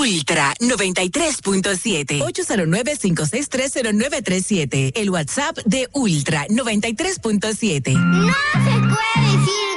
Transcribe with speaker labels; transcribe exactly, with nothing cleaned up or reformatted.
Speaker 1: Ultra noventa y tres punto siete.
Speaker 2: ocho cero nueve, cinco seis tres, cero nueve tres siete. El WhatsApp de Ultra noventa y tres punto siete.
Speaker 3: No se puede decir